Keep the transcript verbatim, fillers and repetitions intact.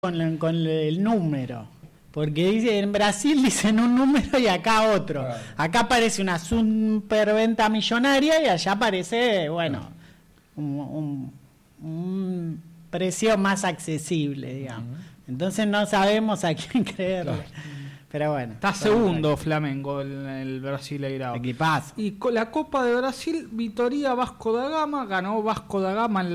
Con, la, con el número, porque dice, en Brasil dicen un número y acá otro. Claro. Acá aparece una superventa millonaria y allá aparece, bueno, un, un, un precio más accesible, digamos. Uh-huh. Entonces no sabemos a quién creerle. Claro. Pero bueno. Está segundo Flamengo el, el Brasileirao. Equipazo. Y con la Copa de Brasil, Vitória Vasco da Gama, ganó Vasco da Gama en